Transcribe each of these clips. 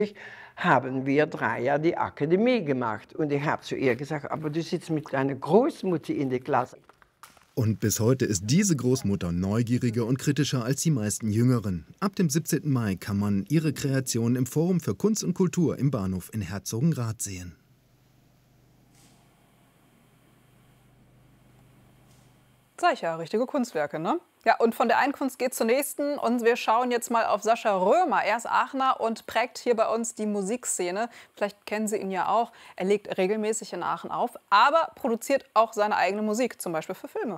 haben wir 3 Jahre die Akademie gemacht. Und ich habe zu ihr gesagt, aber du sitzt mit deiner Großmutter in der Klasse. Und bis heute ist diese Großmutter neugieriger und kritischer als die meisten Jüngeren. Ab dem 17. Mai kann man ihre Kreation im Forum für Kunst und Kultur im Bahnhof in Herzogenrath sehen. Sag ich ja, richtige Kunstwerke, ne? Ja, und von der einen Kunst geht zur nächsten und wir schauen jetzt mal auf Sascha Römer. Er ist Aachener und prägt hier bei uns die Musikszene. Vielleicht kennen Sie ihn ja auch. Er legt regelmäßig in Aachen auf, aber produziert auch seine eigene Musik, zum Beispiel für Filme.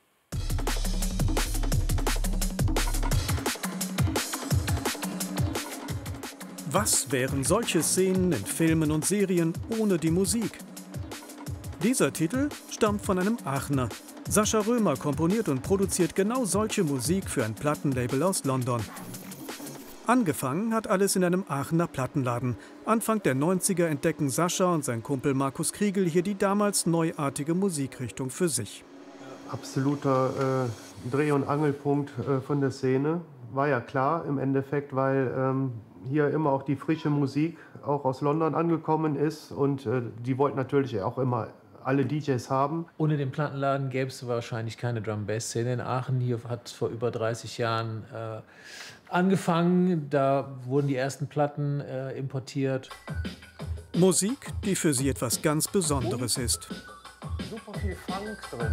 Was wären solche Szenen in Filmen und Serien ohne die Musik? Dieser Titel stammt von einem Aachener. Sascha Römer komponiert und produziert genau solche Musik für ein Plattenlabel aus London. Angefangen hat alles in einem Aachener Plattenladen. Anfang der 90er entdecken Sascha und sein Kumpel Markus Kriegel hier die damals neuartige Musikrichtung für sich. Absoluter Dreh- und Angelpunkt von der Szene. War ja klar im Endeffekt, weil hier immer auch die frische Musik auch aus London angekommen ist. Und die wollten natürlich auch immer alle DJs haben. Ohne den Plattenladen gäbe es wahrscheinlich keine Drum-Bass-Szene in Aachen. Hier hat es vor über 30 Jahren angefangen. Da wurden die ersten Platten importiert. Musik, die für sie etwas ganz Besonderes ist. Super viel Funk drin.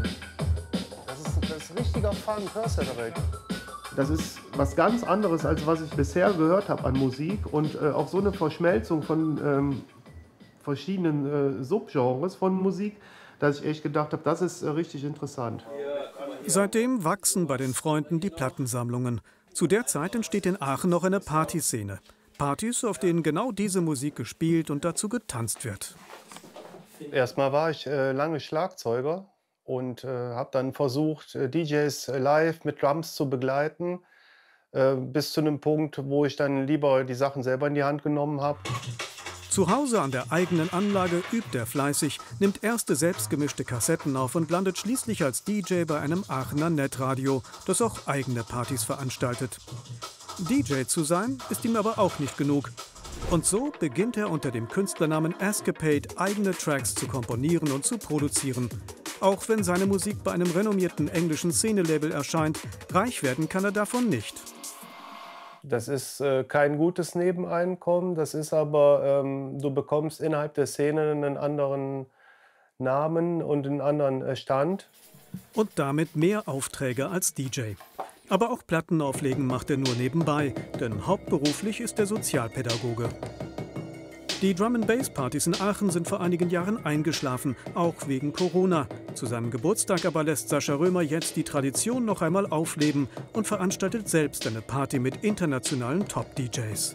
Das ist richtiger Funk, hörst du direkt. Das ist was ganz anderes, als was ich bisher gehört habe an Musik. Und auch so eine Verschmelzung von verschiedenen Subgenres von Musik, dass ich echt gedacht habe, das ist richtig interessant. Seitdem wachsen bei den Freunden die Plattensammlungen. Zu der Zeit entsteht in Aachen noch eine Partyszene. Partys, auf denen genau diese Musik gespielt und dazu getanzt wird. Erstmal war ich lange Schlagzeuger und habe dann versucht, DJs live mit Drums zu begleiten, bis zu einem Punkt, wo ich dann lieber die Sachen selber in die Hand genommen habe. Zu Hause an der eigenen Anlage übt er fleißig, nimmt erste selbstgemischte Kassetten auf und landet schließlich als DJ bei einem Aachener Netradio, das auch eigene Partys veranstaltet. DJ zu sein, ist ihm aber auch nicht genug. Und so beginnt er unter dem Künstlernamen Escapade eigene Tracks zu komponieren und zu produzieren. Auch wenn seine Musik bei einem renommierten englischen Szenelabel erscheint, reich werden kann er davon nicht. Das ist kein gutes Nebeneinkommen, das ist aber, du bekommst innerhalb der Szene einen anderen Namen und einen anderen Stand. Und damit mehr Aufträge als DJ. Aber auch Plattenauflegen macht er nur nebenbei, denn hauptberuflich ist er Sozialpädagoge. Die Drum-and-Bass-Partys in Aachen sind vor einigen Jahren eingeschlafen, auch wegen Corona. Zu seinem Geburtstag aber lässt Sascha Römer jetzt die Tradition noch einmal aufleben und veranstaltet selbst eine Party mit internationalen Top-DJs.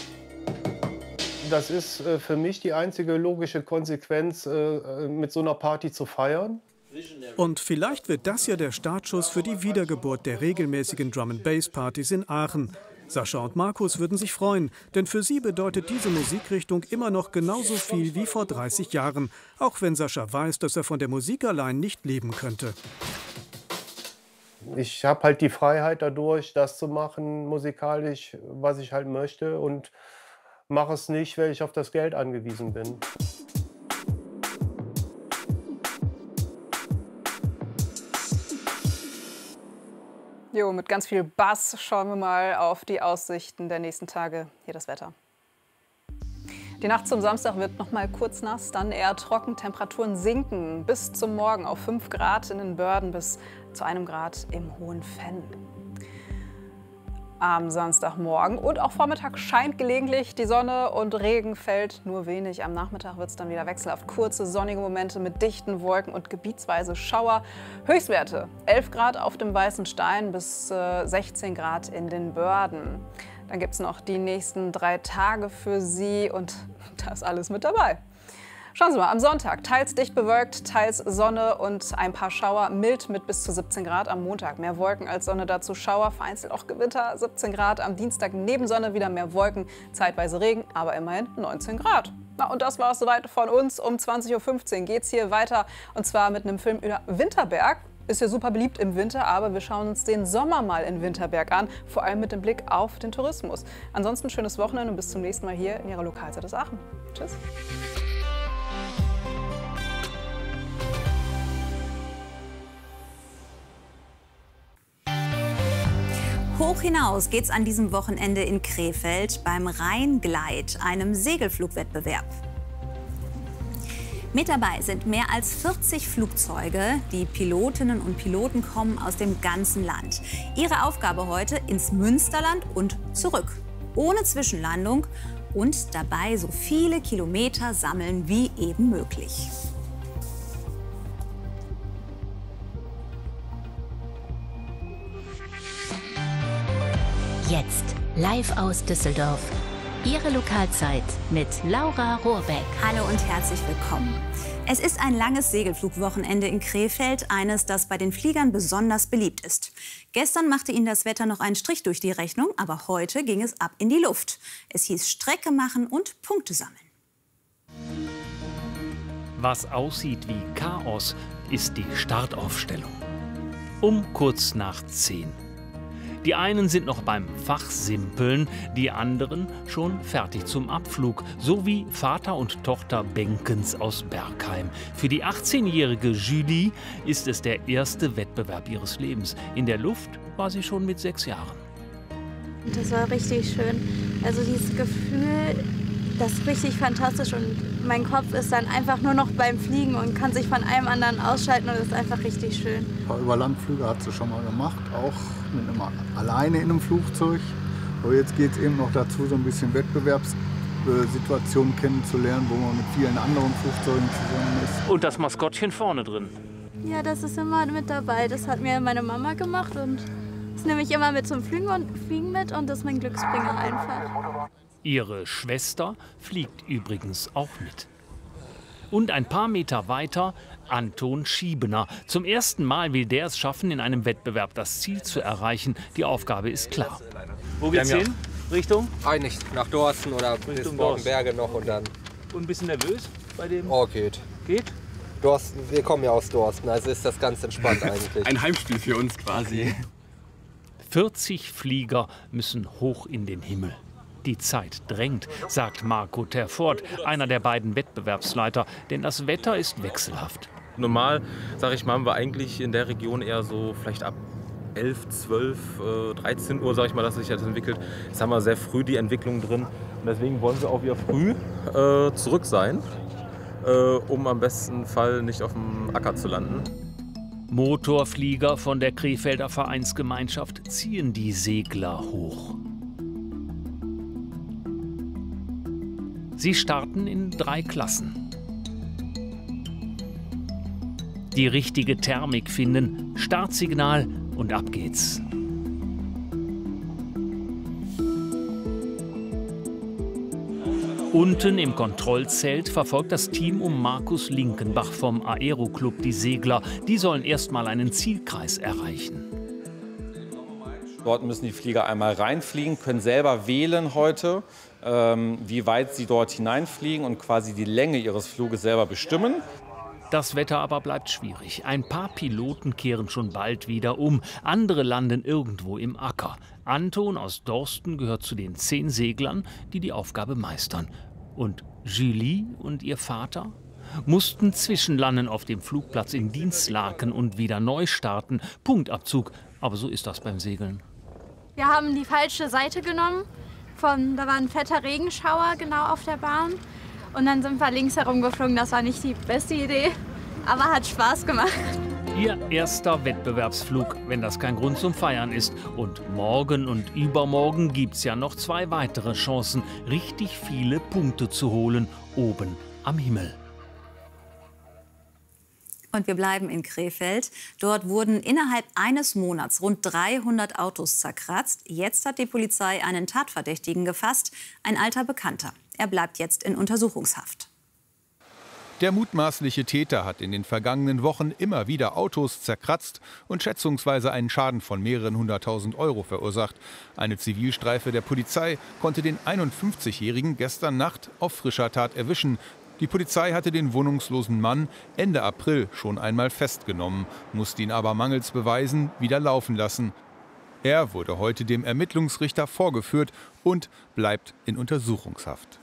Das ist für mich die einzige logische Konsequenz, mit so einer Party zu feiern. Und vielleicht wird das ja der Startschuss für die Wiedergeburt der regelmäßigen Drum-and-Bass-Partys in Aachen. Sascha und Markus würden sich freuen, denn für sie bedeutet diese Musikrichtung immer noch genauso viel wie vor 30 Jahren, auch wenn Sascha weiß, dass er von der Musik allein nicht leben könnte. Ich habe halt die Freiheit dadurch, das zu machen, musikalisch, was ich halt möchte, und mache es nicht, weil ich auf das Geld angewiesen bin. Jo, mit ganz viel Bass schauen wir mal auf die Aussichten der nächsten Tage. Hier das Wetter. Die Nacht zum Samstag wird noch mal kurz nass, dann eher trocken. Temperaturen sinken bis zum Morgen auf 5 Grad in den Börden bis zu 1 Grad im Hohenfenn. Am Samstagmorgen und auch Vormittag scheint gelegentlich die Sonne und Regen fällt nur wenig. Am Nachmittag wird es dann wieder wechselhaft kurze sonnige Momente mit dichten Wolken und gebietsweise Schauer. Höchstwerte 11 Grad auf dem Weißen Stein bis 16 Grad in den Börden. Dann gibt es noch die nächsten 3 Tage für Sie und da ist alles mit dabei. Schauen Sie mal, am Sonntag teils dicht bewölkt, teils Sonne und ein paar Schauer, mild mit bis zu 17 Grad am Montag. Mehr Wolken als Sonne, dazu Schauer, vereinzelt auch Gewitter, 17 Grad. Am Dienstag neben Sonne wieder mehr Wolken, zeitweise Regen, aber immerhin 19 Grad. Na, und das war es soweit von uns. Um 20:15 Uhr geht es hier weiter und zwar mit einem Film über Winterberg. Ist ja super beliebt im Winter, aber wir schauen uns den Sommer mal in Winterberg an, vor allem mit dem Blick auf den Tourismus. Ansonsten schönes Wochenende und bis zum nächsten Mal hier in Ihrer Lokalzeit aus Aachen. Tschüss. Hoch hinaus geht's an diesem Wochenende in Krefeld beim Rheingleit, einem Segelflugwettbewerb. Mit dabei sind mehr als 40 Flugzeuge. Die Pilotinnen und Piloten kommen aus dem ganzen Land. Ihre Aufgabe heute: ins Münsterland und zurück. Ohne Zwischenlandung und dabei so viele Kilometer sammeln wie eben möglich. Jetzt live aus Düsseldorf. Ihre Lokalzeit mit Laura Rohrbeck. Hallo und herzlich willkommen. Es ist ein langes Segelflugwochenende in Krefeld, eines, das bei den Fliegern besonders beliebt ist. Gestern machte ihnen das Wetter noch einen Strich durch die Rechnung, aber heute ging es ab in die Luft. Es hieß Strecke machen und Punkte sammeln. Was aussieht wie Chaos, ist die Startaufstellung. Um kurz nach 10. Die einen sind noch beim Fachsimpeln, die anderen schon fertig zum Abflug, so wie Vater und Tochter Benkens aus Bergheim. Für die 18-jährige Julie ist es der erste Wettbewerb ihres Lebens. In der Luft war sie schon mit 6 Jahren. Das war richtig schön. Also dieses Gefühl, das ist richtig fantastisch und mein Kopf ist dann einfach nur noch beim Fliegen und kann sich von einem anderen ausschalten und das ist einfach richtig schön. Ein paar Überlandflüge hat sie schon mal gemacht, auch alleine in einem Flugzeug. Aber jetzt geht es eben noch dazu, so ein bisschen Wettbewerbssituationen kennenzulernen, wo man mit vielen anderen Flugzeugen zusammen ist. Und das Maskottchen vorne drin. Ja, das ist immer mit dabei. Das hat mir meine Mama gemacht und das nehme ich immer mit zum Fliegen mit und das ist mein Glücksbringer einfach. Ihre Schwester fliegt übrigens auch mit. Und ein paar Meter weiter Anton Schiebener. Zum ersten Mal will der es schaffen, in einem Wettbewerb das Ziel zu erreichen. Die Aufgabe ist klar. Wo geht's hin? Richtung? Eigentlich nach Dorsten oder bis Morgenberge noch und dann. Und ein bisschen nervös bei dem? Oh, geht. Geht? Dorsten, wir kommen ja aus Dorsten, also ist das ganz entspannt eigentlich. Ein Heimspiel für uns quasi. 40 Flieger müssen hoch in den Himmel. Die Zeit drängt, sagt Marco Terfort, einer der beiden Wettbewerbsleiter, denn das Wetter ist wechselhaft. Normal, sage ich mal, haben wir eigentlich in der Region eher so vielleicht ab 11, 12, 13 Uhr, sage ich mal, dass sich das entwickelt. Jetzt haben wir sehr früh die Entwicklung drin und deswegen wollen wir auch wieder früh zurück sein, um am besten Fall nicht auf dem Acker zu landen. Motorflieger von der Krefelder Vereinsgemeinschaft ziehen die Segler hoch. Sie starten in 3 Klassen. Die richtige Thermik finden, Startsignal und ab geht's. Unten im Kontrollzelt verfolgt das Team um Markus Linkenbach vom Aeroclub die Segler. Die sollen erstmal einen Zielkreis erreichen. Dort müssen die Flieger einmal reinfliegen, können selber wählen heute, wie weit sie dort hineinfliegen und quasi die Länge ihres Fluges selber bestimmen. Das Wetter aber bleibt schwierig. Ein paar Piloten kehren schon bald wieder um. Andere landen irgendwo im Acker. Anton aus Dorsten gehört zu den 10 Seglern, die die Aufgabe meistern. Und Julie und ihr Vater mussten zwischenlanden auf dem Flugplatz in Dienstlaken und wieder neu starten. Punktabzug. Aber so ist das beim Segeln. Wir haben die falsche Seite genommen. Da war ein fetter Regenschauer genau auf der Bahn. Und dann sind wir links herumgeflogen. Das war nicht die beste Idee, aber hat Spaß gemacht. Ihr erster Wettbewerbsflug, wenn das kein Grund zum Feiern ist. Und morgen und übermorgen gibt's ja noch 2 weitere Chancen, richtig viele Punkte zu holen, oben am Himmel. Und wir bleiben in Krefeld. Dort wurden innerhalb eines Monats rund 300 Autos zerkratzt. Jetzt hat die Polizei einen Tatverdächtigen gefasst, ein alter Bekannter. Er bleibt jetzt in Untersuchungshaft. Der mutmaßliche Täter hat in den vergangenen Wochen immer wieder Autos zerkratzt und schätzungsweise einen Schaden von mehreren 100.000 € verursacht. Eine Zivilstreife der Polizei konnte den 51-Jährigen gestern Nacht auf frischer Tat erwischen. Die Polizei hatte den wohnungslosen Mann Ende April schon einmal festgenommen, musste ihn aber mangels Beweisen wieder laufen lassen. Er wurde heute dem Ermittlungsrichter vorgeführt und bleibt in Untersuchungshaft.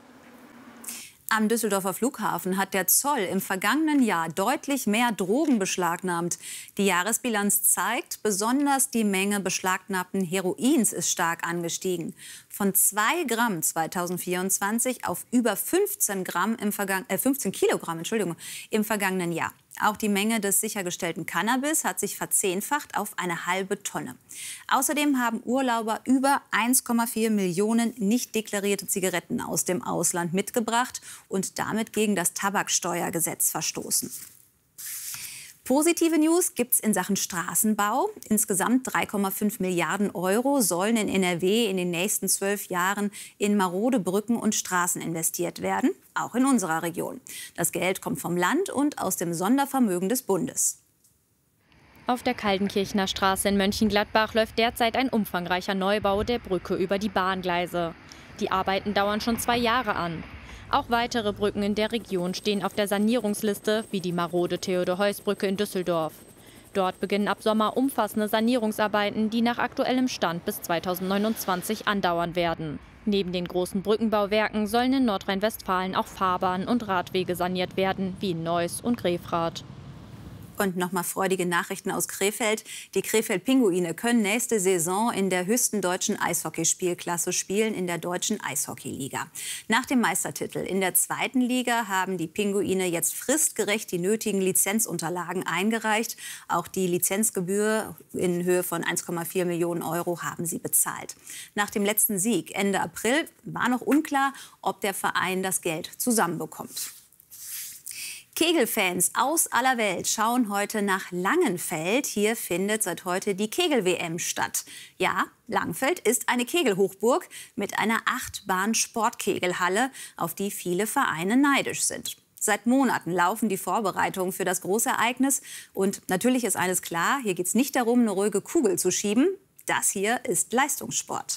Am Düsseldorfer Flughafen hat der Zoll im vergangenen Jahr deutlich mehr Drogen beschlagnahmt. Die Jahresbilanz zeigt, besonders die Menge beschlagnahmten Heroins ist stark angestiegen. Von 2 Gramm 2024 auf über 15 Kilogramm im vergangenen Jahr. Auch die Menge des sichergestellten Cannabis hat sich verzehnfacht auf eine halbe Tonne. Außerdem haben Urlauber über 1,4 Millionen nicht deklarierte Zigaretten aus dem Ausland mitgebracht und damit gegen das Tabaksteuergesetz verstoßen. Positive News gibt es in Sachen Straßenbau. Insgesamt 3,5 Milliarden € sollen in NRW in den nächsten 12 Jahren in marode Brücken und Straßen investiert werden, auch in unserer Region. Das Geld kommt vom Land und aus dem Sondervermögen des Bundes. Auf der Kaldenkirchener Straße in Mönchengladbach läuft derzeit ein umfangreicher Neubau der Brücke über die Bahngleise. Die Arbeiten dauern schon 2 Jahre an. Auch weitere Brücken in der Region stehen auf der Sanierungsliste, wie die marode Theodor-Heuss-Brücke in Düsseldorf. Dort beginnen ab Sommer umfassende Sanierungsarbeiten, die nach aktuellem Stand bis 2029 andauern werden. Neben den großen Brückenbauwerken sollen in Nordrhein-Westfalen auch Fahrbahnen und Radwege saniert werden, wie in Neuss und Grefrath. Und nochmal freudige Nachrichten aus Krefeld. Die Krefeld-Pinguine können nächste Saison in der höchsten deutschen Eishockeyspielklasse spielen, in der deutschen Eishockeyliga. Nach dem Meistertitel in der 2. Liga haben die Pinguine jetzt fristgerecht die nötigen Lizenzunterlagen eingereicht. Auch die Lizenzgebühr in Höhe von 1,4 Millionen € haben sie bezahlt. Nach dem letzten Sieg Ende April war noch unklar, ob der Verein das Geld zusammenbekommt. Kegelfans aus aller Welt schauen heute nach Langenfeld. Hier findet seit heute die Kegel-WM statt. Ja, Langenfeld ist eine Kegelhochburg mit einer 8-Bahn-Sportkegelhalle, auf die viele Vereine neidisch sind. Seit Monaten laufen die Vorbereitungen für das große Ereignis. Und natürlich ist eines klar, hier geht es nicht darum, eine ruhige Kugel zu schieben. Das hier ist Leistungssport.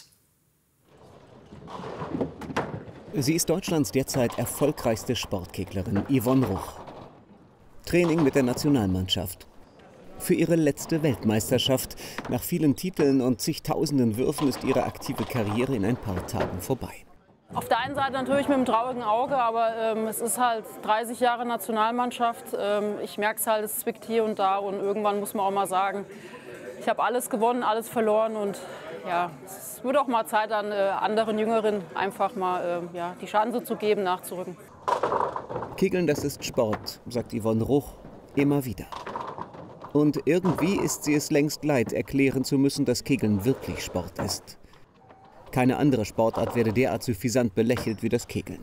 Sie ist Deutschlands derzeit erfolgreichste Sportkeglerin, Yvonne Ruch. Training mit der Nationalmannschaft. Für ihre letzte Weltmeisterschaft. Nach vielen Titeln und zigtausenden Würfen ist ihre aktive Karriere in ein paar Tagen vorbei. Auf der einen Seite natürlich mit einem traurigen Auge, aber es ist halt 30 Jahre Nationalmannschaft. Ich merke es halt, es zwickt hier und da und irgendwann muss man auch mal sagen, ich habe alles gewonnen, alles verloren und ja, es wird auch mal Zeit an anderen Jüngeren einfach mal die Chance zu geben, nachzurücken. Kegeln, das ist Sport, sagt Yvonne Ruch immer wieder. Und irgendwie ist sie es längst leid, erklären zu müssen, dass Kegeln wirklich Sport ist. Keine andere Sportart werde derart suffisant belächelt wie das Kegeln.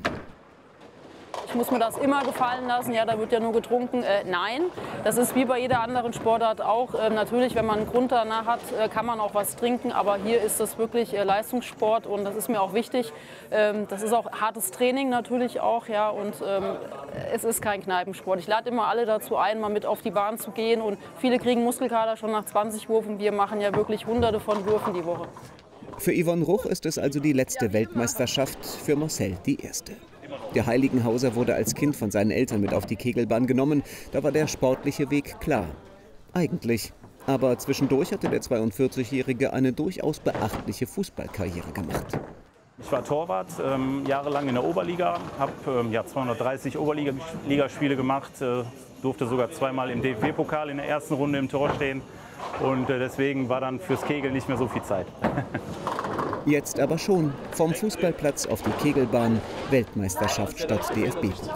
Ich muss mir das immer gefallen lassen, ja, da wird ja nur getrunken. Nein, das ist wie bei jeder anderen Sportart auch. Natürlich, wenn man einen Grund danach hat, kann man auch was trinken, aber hier ist das wirklich Leistungssport und das ist mir auch wichtig. Das ist auch hartes Training natürlich auch, ja, und es ist kein Kneipensport. Ich lade immer alle dazu ein, mal mit auf die Bahn zu gehen und viele kriegen Muskelkater schon nach 20 Würfen. Wir machen ja wirklich Hunderte von Würfen die Woche. Für Yvonne Ruch ist es also die letzte Weltmeisterschaft, für Marcel die erste. Der Heiligenhauser wurde als Kind von seinen Eltern mit auf die Kegelbahn genommen. Da war der sportliche Weg klar. Eigentlich. Aber zwischendurch hatte der 42-Jährige eine durchaus beachtliche Fußballkarriere gemacht. Ich war Torwart, jahrelang in der Oberliga, habe 230 Oberligaspiele gemacht, durfte sogar zweimal im DFB-Pokal in der ersten Runde im Tor stehen. Und deswegen war dann fürs Kegeln nicht mehr so viel Zeit. Jetzt aber schon. Vom Fußballplatz auf die Kegelbahn, Weltmeisterschaft statt DFB-Pokal.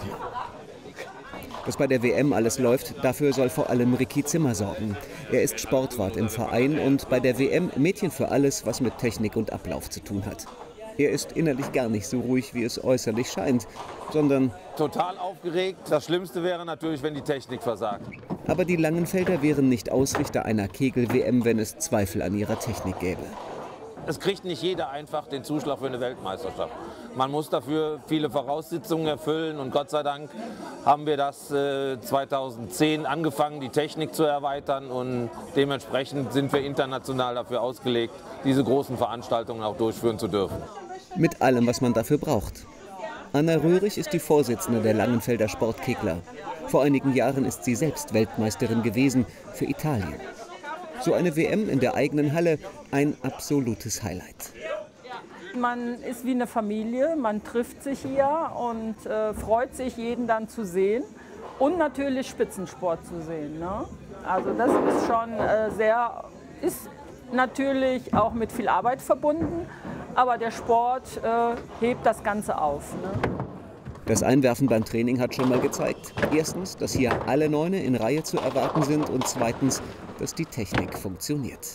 Dass bei der WM alles läuft, dafür soll vor allem Ricky Zimmer sorgen. Er ist Sportwart im Verein und bei der WM Mädchen für alles, was mit Technik und Ablauf zu tun hat. Er ist innerlich gar nicht so ruhig, wie es äußerlich scheint, sondern total aufgeregt. Das Schlimmste wäre natürlich, wenn die Technik versagt. Aber die Langenfelder wären nicht Ausrichter einer Kegel-WM, wenn es Zweifel an ihrer Technik gäbe. Es kriegt nicht jeder einfach den Zuschlag für eine Weltmeisterschaft. Man muss dafür viele Voraussetzungen erfüllen und Gott sei Dank haben wir das 2010 angefangen, die Technik zu erweitern und dementsprechend sind wir international dafür ausgelegt, diese großen Veranstaltungen auch durchführen zu dürfen. Mit allem, was man dafür braucht. Anna Röhrig ist die Vorsitzende der Langenfelder Sportkegler. Vor einigen Jahren ist sie selbst Weltmeisterin gewesen für Italien. So eine WM in der eigenen Halle, ein absolutes Highlight. Man ist wie eine Familie, man trifft sich hier und freut sich, jeden dann zu sehen und natürlich Spitzensport zu sehen. Ne? Also das ist schon ist natürlich auch mit viel Arbeit verbunden, aber der Sport hebt das Ganze auf. Ne? Das Einwerfen beim Training hat schon mal gezeigt, erstens, dass hier alle Neune in Reihe zu erwarten sind und zweitens, dass die Technik funktioniert.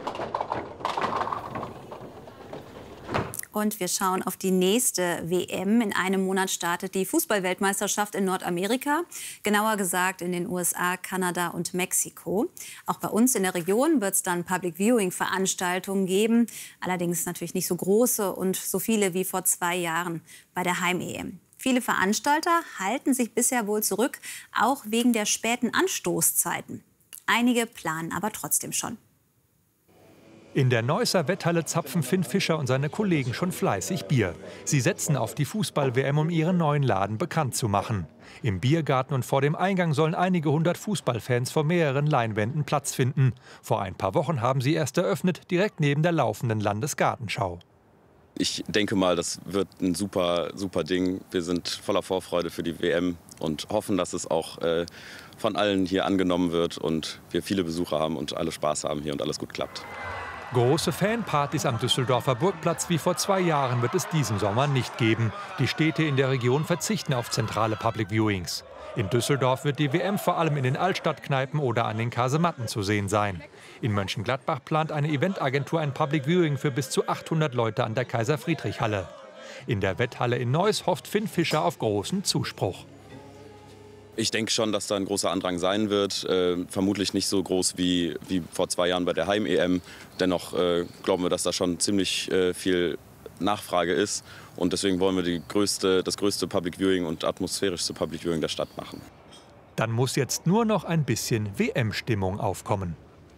Und wir schauen auf die nächste WM. In einem Monat startet die Fußball-Weltmeisterschaft in Nordamerika, genauer gesagt in den USA, Kanada und Mexiko. Auch bei uns in der Region wird es dann Public-Viewing-Veranstaltungen geben, allerdings natürlich nicht so große und so viele wie vor 2 Jahren bei der Heim-EM. Viele Veranstalter halten sich bisher wohl zurück, auch wegen der späten Anstoßzeiten. Einige planen aber trotzdem schon. In der Neusser Wetthalle zapfen Finn Fischer und seine Kollegen schon fleißig Bier. Sie setzen auf die Fußball-WM, um ihren neuen Laden bekannt zu machen. Im Biergarten und vor dem Eingang sollen einige 100 Fußballfans vor mehreren Leinwänden Platz finden. Vor ein paar Wochen haben sie erst eröffnet, direkt neben der laufenden Landesgartenschau. Ich denke mal, das wird ein super Ding. Wir sind voller Vorfreude für die WM und hoffen, dass es auch von allen hier angenommen wird und wir viele Besucher haben und alle Spaß haben hier und alles gut klappt. Große Fanpartys am Düsseldorfer Burgplatz wie vor 2 Jahren wird es diesen Sommer nicht geben. Die Städte in der Region verzichten auf zentrale Public Viewings. In Düsseldorf wird die WM vor allem in den Altstadtkneipen oder an den Kasematten zu sehen sein. In Mönchengladbach plant eine Eventagentur ein Public Viewing für bis zu 800 Leute an der Kaiser-Friedrich-Halle. In der Wetthalle in Neuss hofft Finn Fischer auf großen Zuspruch. Ich denke schon, dass da ein großer Andrang sein wird. Vermutlich nicht so groß wie vor 2 Jahren bei der Heim-EM. Dennoch glauben wir, dass da schon ziemlich viel Nachfrage ist. Und deswegen wollen wir das größte Public Viewing und atmosphärischste Public Viewing der Stadt machen. Dann muss jetzt nur noch ein bisschen WM-Stimmung aufkommen.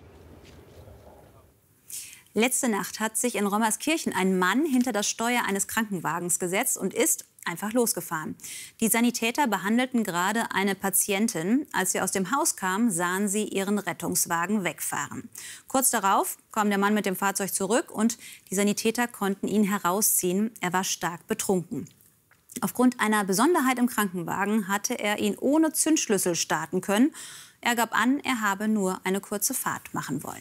Letzte Nacht hat sich in Rommerskirchen ein Mann hinter das Steuer eines Krankenwagens gesetzt und ist einfach losgefahren. Die Sanitäter behandelten gerade eine Patientin. Als sie aus dem Haus kam, sahen sie ihren Rettungswagen wegfahren. Kurz darauf kam der Mann mit dem Fahrzeug zurück und die Sanitäter konnten ihn herausziehen. Er war stark betrunken. Aufgrund einer Besonderheit im Krankenwagen hatte er ihn ohne Zündschlüssel starten können. Er gab an, er habe nur eine kurze Fahrt machen wollen.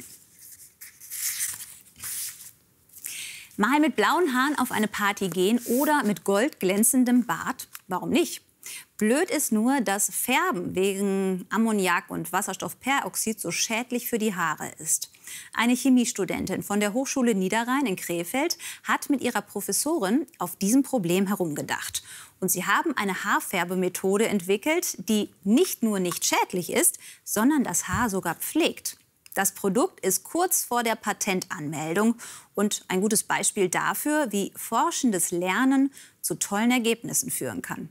Mal mit blauen Haaren auf eine Party gehen oder mit goldglänzendem Bart? Warum nicht? Blöd ist nur, dass Färben wegen Ammoniak und Wasserstoffperoxid so schädlich für die Haare ist. Eine Chemiestudentin von der Hochschule Niederrhein in Krefeld hat mit ihrer Professorin auf diesem Problem herumgedacht. Und sie haben eine Haarfärbemethode entwickelt, die nicht nur nicht schädlich ist, sondern das Haar sogar pflegt. Das Produkt ist kurz vor der Patentanmeldung und ein gutes Beispiel dafür, wie forschendes Lernen zu tollen Ergebnissen führen kann.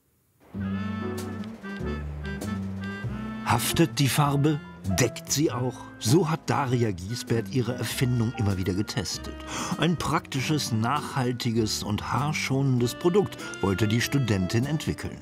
Haftet die Farbe? Deckt sie auch? So hat Daria Giesbert ihre Erfindung immer wieder getestet. Ein praktisches, nachhaltiges und haarschonendes Produkt wollte die Studentin entwickeln.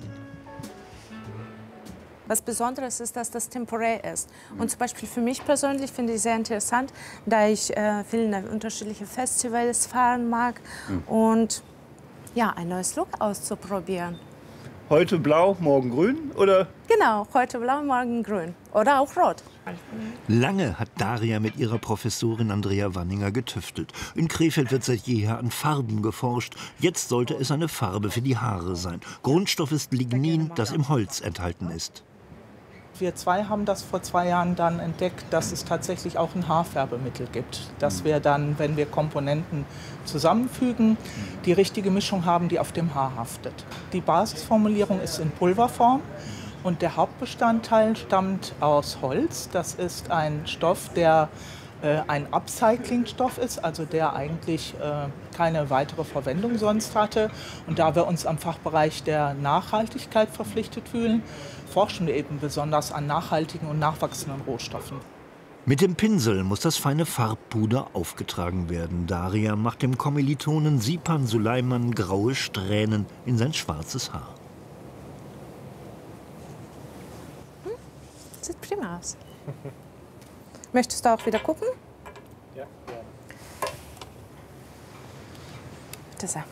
Was Besonderes ist, dass das temporär ist. Und zum Beispiel für mich persönlich finde ich sehr interessant, da ich viele unterschiedliche Festivals fahren mag und ja, ein neues Look auszuprobieren. Heute blau, morgen grün, oder? Genau, heute blau, morgen grün oder auch rot. Lange hat Daria mit ihrer Professorin Andrea Wanninger getüftelt. In Krefeld wird seit jeher an Farben geforscht. Jetzt sollte es eine Farbe für die Haare sein. Grundstoff ist Lignin, das im Holz enthalten ist. Wir zwei haben das vor 2 Jahren dann entdeckt, dass es tatsächlich auch ein Haarfärbemittel gibt. Dass wir dann, wenn wir Komponenten zusammenfügen, die richtige Mischung haben, die auf dem Haar haftet. Die Basisformulierung ist in Pulverform und der Hauptbestandteil stammt aus Holz. Das ist ein Stoff, der ein Upcycling-Stoff ist, also der eigentlich keine weitere Verwendung sonst hatte. Und da wir uns am Fachbereich der Nachhaltigkeit verpflichtet fühlen, forschen wir eben besonders an nachhaltigen und nachwachsenden Rohstoffen. Mit dem Pinsel muss das feine Farbpuder aufgetragen werden. Daria macht dem Kommilitonen Sipan Suleiman graue Strähnen in sein schwarzes Haar. Sieht prima aus. Möchtest du auch wieder gucken? Ja, gerne. Bitte sehr.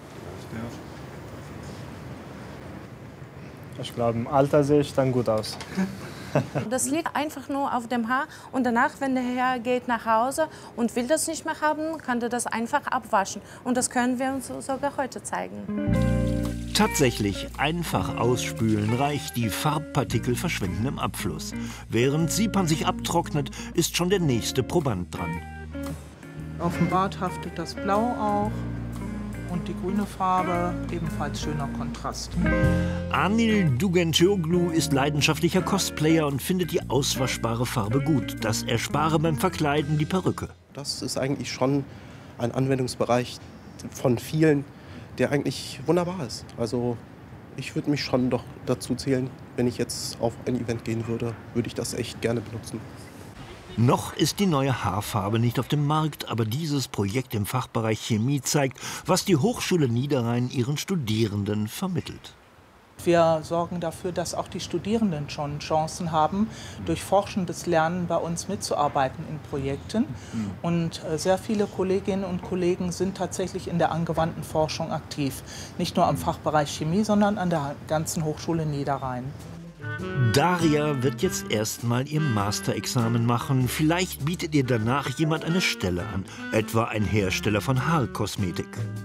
Ich glaube, im Alter sehe ich dann gut aus. Das liegt einfach nur auf dem Haar und danach, wenn der Herr geht nach Hause und will das nicht mehr haben, kann er das einfach abwaschen. Und das können wir uns sogar heute zeigen. Tatsächlich, einfach ausspülen reicht, die Farbpartikel verschwinden im Abfluss. Während Sipan sich abtrocknet, ist schon der nächste Proband dran. Auf dem Bart haftet das Blau auch. Und die grüne Farbe, ebenfalls schöner Kontrast. Anil Dugençoglu ist leidenschaftlicher Cosplayer und findet die auswaschbare Farbe gut. Das erspare beim Verkleiden die Perücke. Das ist eigentlich schon ein Anwendungsbereich von vielen, der eigentlich wunderbar ist. Also ich würde mich schon doch dazu zählen, wenn ich jetzt auf ein Event gehen würde, würde ich das echt gerne benutzen. Noch ist die neue Haarfarbe nicht auf dem Markt, aber dieses Projekt im Fachbereich Chemie zeigt, was die Hochschule Niederrhein ihren Studierenden vermittelt. Wir sorgen dafür, dass auch die Studierenden schon Chancen haben, durch forschendes Lernen bei uns mitzuarbeiten in Projekten. Und sehr viele Kolleginnen und Kollegen sind tatsächlich in der angewandten Forschung aktiv. Nicht nur am Fachbereich Chemie, sondern an der ganzen Hochschule Niederrhein. Daria wird jetzt erstmal ihr Masterexamen machen. Vielleicht bietet ihr danach jemand eine Stelle an, etwa ein Hersteller von Haarkosmetik.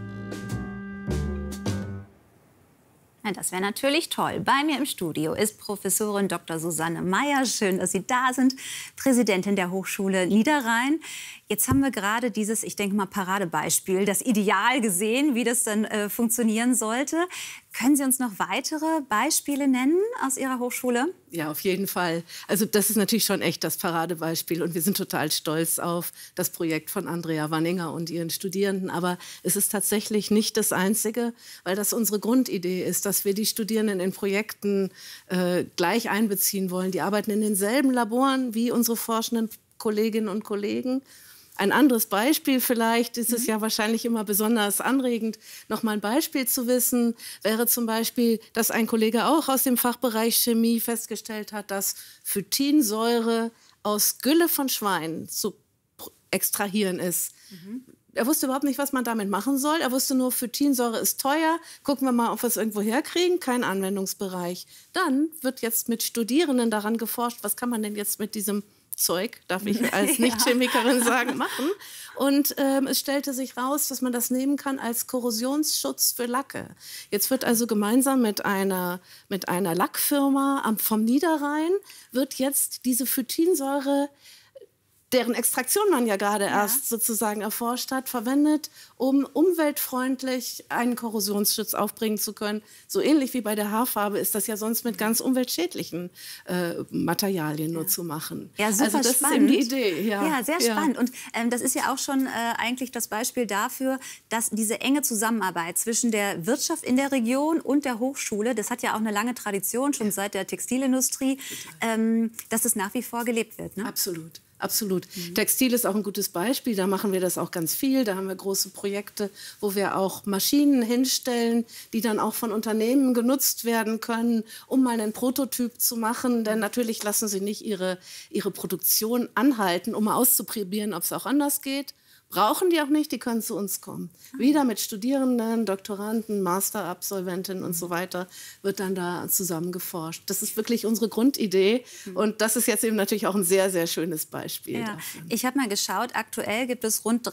Ja, das wäre natürlich toll. Bei mir im Studio ist Professorin Dr. Susanne Meyer. Schön, dass Sie da sind, Präsidentin der Hochschule Niederrhein. Jetzt haben wir gerade dieses, ich denke mal, Paradebeispiel, das Ideal gesehen, wie das dann funktionieren sollte. Können Sie uns noch weitere Beispiele nennen aus Ihrer Hochschule? Ja, auf jeden Fall. Also das ist natürlich schon echt das Paradebeispiel und wir sind total stolz auf das Projekt von Andrea Wanninger und ihren Studierenden. Aber es ist tatsächlich nicht das Einzige, weil das unsere Grundidee ist, dass wir die Studierenden in Projekten gleich einbeziehen wollen. Die arbeiten in denselben Laboren wie unsere forschenden Kolleginnen und Kollegen. Ein anderes Beispiel vielleicht, ist es ja wahrscheinlich immer besonders anregend, noch mal ein Beispiel zu wissen, wäre zum Beispiel, dass ein Kollege auch aus dem Fachbereich Chemie festgestellt hat, dass Phytinsäure aus Gülle von Schweinen zu extrahieren ist. Er wusste überhaupt nicht, was man damit machen soll. Er wusste nur, Phytinsäure ist teuer. Gucken wir mal, ob wir es irgendwo herkriegen. Kein Anwendungsbereich. Dann wird jetzt mit Studierenden daran geforscht, was kann man denn jetzt mit diesem Zeug, darf ich als Nicht-Chemikerin sagen, machen. Und es stellte sich raus, dass man das nehmen kann als Korrosionsschutz für Lacke. Jetzt wird also gemeinsam mit einer Lackfirma vom Niederrhein, wird jetzt diese Phytinsäure, deren Extraktion man ja gerade erst sozusagen erforscht hat, verwendet, um umweltfreundlich einen Korrosionsschutz aufbringen zu können. So ähnlich wie bei der Haarfarbe ist das ja sonst mit ganz umweltschädlichen Materialien nur zu machen. Ja, super also das spannend. ist eben die Idee. Ja, sehr spannend. Und das ist ja auch schon eigentlich das Beispiel dafür, dass diese enge Zusammenarbeit zwischen der Wirtschaft in der Region und der Hochschule, das hat ja auch eine lange Tradition, schon seit der Textilindustrie, dass es nach wie vor gelebt wird. Ne? Absolut. Absolut. Textil ist auch ein gutes Beispiel. Da machen wir das auch ganz viel. Da haben wir große Projekte, wo wir auch Maschinen hinstellen, die dann auch von Unternehmen genutzt werden können, um mal einen Prototyp zu machen. Denn natürlich lassen sie nicht ihre Produktion anhalten, um mal auszuprobieren, ob es auch anders geht. Brauchen die auch nicht, die können zu uns kommen. Wieder mit Studierenden, Doktoranden, Masterabsolventinnen und so weiter wird dann da zusammen geforscht. Das ist wirklich unsere Grundidee und das ist jetzt eben natürlich auch ein sehr, sehr schönes Beispiel. Ja. Ich habe mal geschaut, aktuell gibt es rund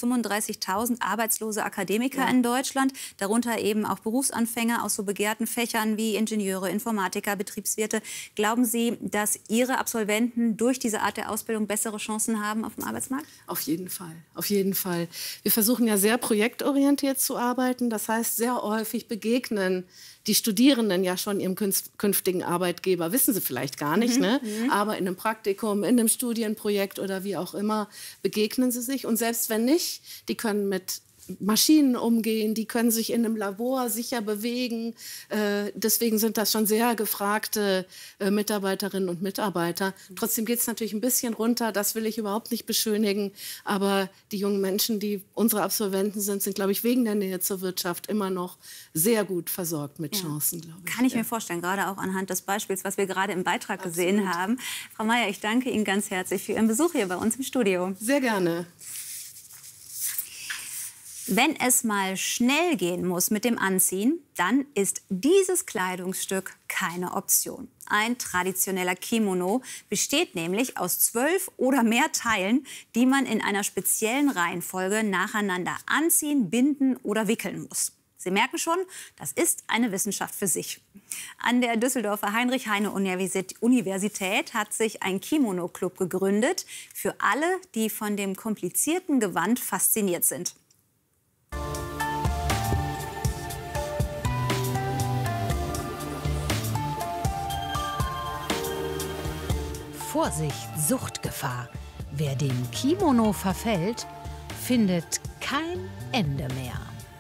335.000 arbeitslose Akademiker in Deutschland, darunter eben auch Berufsanfänger aus so begehrten Fächern wie Ingenieure, Informatiker, Betriebswirte. Glauben Sie, dass Ihre Absolventen durch diese Art der Ausbildung bessere Chancen haben auf dem Arbeitsmarkt? Auf jeden Fall. Auf jeden Fall. Wir versuchen ja sehr projektorientiert zu arbeiten. Das heißt, sehr häufig begegnen die Studierenden ja schon ihrem künftigen Arbeitgeber. Wissen sie vielleicht gar nicht, ne? Aber in einem Praktikum, in einem Studienprojekt oder wie auch immer begegnen sie sich. Und selbst wenn nicht, die können mit Maschinen umgehen, die können sich in einem Labor sicher bewegen. Deswegen sind das schon sehr gefragte Mitarbeiterinnen und Mitarbeiter. Trotzdem geht es natürlich ein bisschen runter, das will ich überhaupt nicht beschönigen. Aber die jungen Menschen, die unsere Absolventen sind, glaube ich, wegen der Nähe zur Wirtschaft immer noch sehr gut versorgt mit Chancen, glaube ich. Kann ich mir vorstellen, gerade auch anhand des Beispiels, was wir gerade im Beitrag gesehen haben. Frau Meier, ich danke Ihnen ganz herzlich für Ihren Besuch hier bei uns im Studio. Sehr gerne. Wenn es mal schnell gehen muss mit dem Anziehen, dann ist dieses Kleidungsstück keine Option. Ein traditioneller Kimono besteht nämlich aus 12 oder mehr Teilen, die man in einer speziellen Reihenfolge nacheinander anziehen, binden oder wickeln muss. Sie merken schon, das ist eine Wissenschaft für sich. An der Düsseldorfer Heinrich-Heine-Universität hat sich ein Kimono-Club gegründet für alle, die von dem komplizierten Gewand fasziniert sind. Vorsicht, Suchtgefahr. Wer dem Kimono verfällt, findet kein Ende mehr.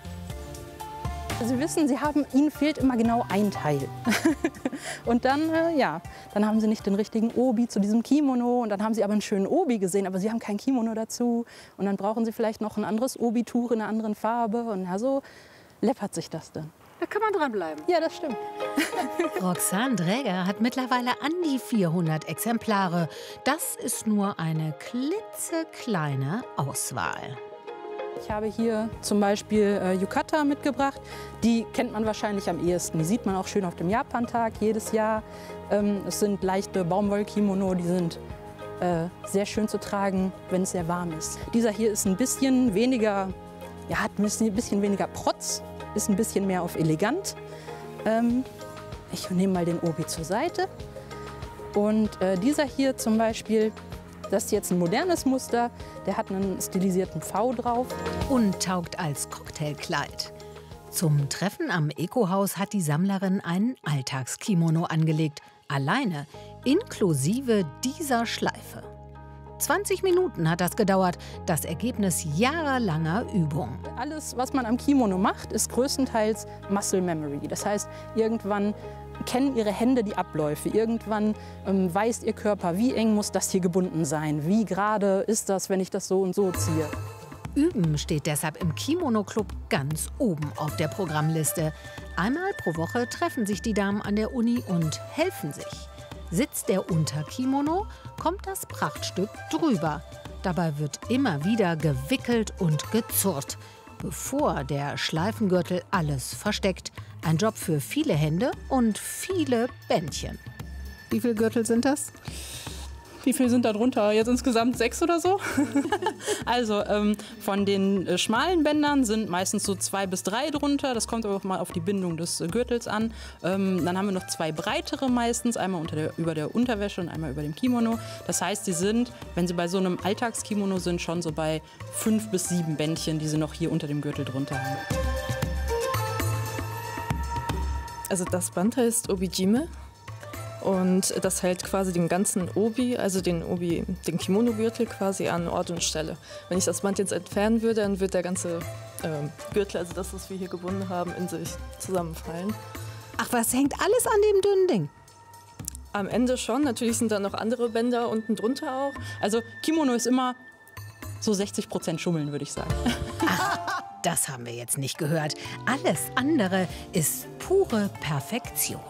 Sie wissen, Ihnen fehlt immer genau ein Teil. Und dann, dann haben Sie nicht den richtigen Obi zu diesem Kimono. Und dann haben Sie aber einen schönen Obi gesehen, aber Sie haben kein Kimono dazu. Und dann brauchen Sie vielleicht noch ein anderes Obi-Tuch in einer anderen Farbe. Und ja, so läppert sich das dann. Da kann man dranbleiben. Ja, das stimmt. Roxane Dräger hat mittlerweile an die 400 Exemplare. Das ist nur eine klitzekleine Auswahl. Ich habe hier zum Beispiel Yukata mitgebracht. Die kennt man wahrscheinlich am ehesten. Die sieht man auch schön auf dem Japantag jedes Jahr. Es sind leichte Baumwollkimono, die sind sehr schön zu tragen, wenn es sehr warm ist. Dieser hier ist ein bisschen weniger, hat ein bisschen weniger Protz, ist ein bisschen mehr auf elegant. Ich nehme mal den Obi zur Seite. Und dieser hier zum Beispiel, das ist jetzt ein modernes Muster. Der hat einen stilisierten V drauf. Und taugt als Cocktailkleid. Zum Treffen am Eco-Haus hat die Sammlerin einen Alltagskimono angelegt. Alleine, inklusive dieser Schleife. 20 Minuten hat das gedauert, das Ergebnis jahrelanger Übung. Alles, was man am Kimono macht, ist größtenteils Muscle Memory. Das heißt, irgendwann kennen Ihre Hände die Abläufe. Irgendwann weiß Ihr Körper, wie eng muss das hier gebunden sein. Wie gerade ist das, wenn ich das so und so ziehe. Üben steht deshalb im Kimono-Club ganz oben auf der Programmliste. Einmal pro Woche treffen sich die Damen an der Uni und helfen sich. Sitzt der Unterkimono, kommt das Prachtstück drüber. Dabei wird immer wieder gewickelt und gezurrt, bevor der Schleifengürtel alles versteckt. Ein Job für viele Hände und viele Bändchen. Wie viele Gürtel sind das? Wie viel sind da drunter? Jetzt insgesamt 6 oder so? Also von den schmalen Bändern sind meistens so 2 bis 3 drunter. Das kommt aber auch mal auf die Bindung des Gürtels an. Dann haben wir noch 2 breitere meistens. Einmal über der Unterwäsche und einmal über dem Kimono. Das heißt, sie sind, wenn sie bei so einem Alltagskimono sind, schon so bei 5 bis 7 Bändchen, die sie noch hier unter dem Gürtel drunter haben. Also das Band heißt Obijime. Und das hält quasi den ganzen Obi, also den Kimono-Gürtel quasi an Ort und Stelle. Wenn ich das Band jetzt entfernen würde, dann wird der ganze Gürtel, also das, was wir hier gebunden haben, in sich zusammenfallen. Ach, was hängt alles an dem dünnen Ding? Am Ende schon. Natürlich sind da noch andere Bänder unten drunter auch. Also Kimono ist immer so 60% Schummeln, würde ich sagen. Ach, das haben wir jetzt nicht gehört. Alles andere ist pure Perfektion.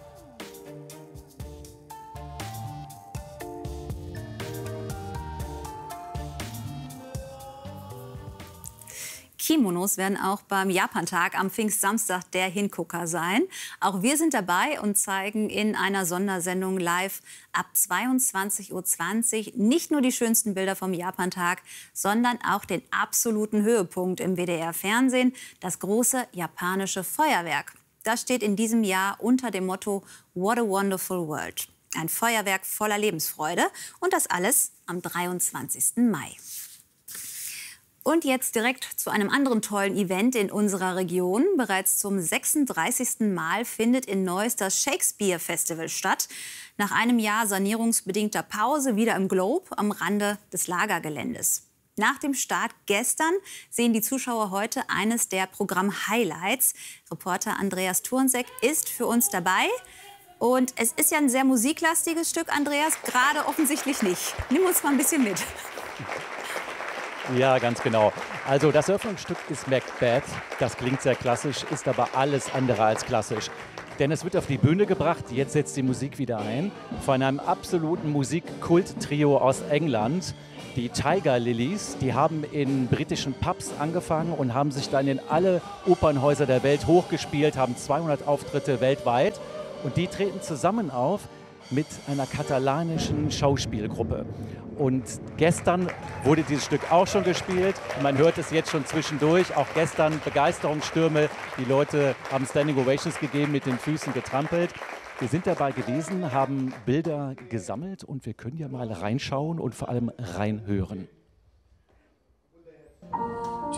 Kimonos werden auch beim Japantag am Pfingstsamstag der Hingucker sein. Auch wir sind dabei und zeigen in einer Sondersendung live ab 22:20 Uhr nicht nur die schönsten Bilder vom Japantag, sondern auch den absoluten Höhepunkt im WDR-Fernsehen, das große japanische Feuerwerk. Das steht in diesem Jahr unter dem Motto What a Wonderful World. Ein Feuerwerk voller Lebensfreude und das alles am 23. Mai. Und jetzt direkt zu einem anderen tollen Event in unserer Region. Bereits zum 36. Mal findet in Neuss das Shakespeare Festival statt. Nach einem Jahr sanierungsbedingter Pause wieder im Globe am Rande des Lagergeländes. Nach dem Start gestern sehen die Zuschauer heute eines der Programm-Highlights. Reporter Andreas Thurnsek ist für uns dabei. Und es ist ja ein sehr musiklastiges Stück, Andreas, gerade offensichtlich nicht. Nimm uns mal ein bisschen mit. Ja, ganz genau. Also das Eröffnungsstück ist Macbeth. Das klingt sehr klassisch, ist aber alles andere als klassisch. Denn es wird auf die Bühne gebracht, jetzt setzt die Musik wieder ein, von einem absoluten Musikkult-Trio aus England. Die Tiger Lilies, die haben in britischen Pubs angefangen und haben sich dann in alle Opernhäuser der Welt hochgespielt, haben 200 Auftritte weltweit. Und die treten zusammen auf mit einer katalanischen Schauspielgruppe. Und gestern wurde dieses Stück auch schon gespielt. Man hört es jetzt schon zwischendurch. Auch gestern Begeisterungsstürme. Die Leute haben Standing Ovations gegeben, mit den Füßen getrampelt. Wir sind dabei gewesen, haben Bilder gesammelt und wir können ja mal reinschauen und vor allem reinhören.